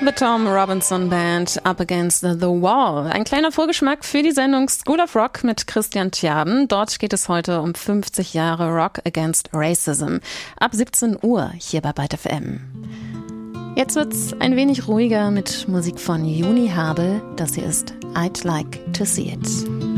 The Tom Robinson Band, Up Against the Wall. Ein kleiner Vorgeschmack für die Sendung School of Rock mit Christian Tjaden. Dort geht es heute um 50 Jahre Rock Against Racism. Ab 17 Uhr hier bei Byte FM. Jetzt wird's ein wenig ruhiger mit Musik von Juni Habel. Das hier ist I'd Like to See It.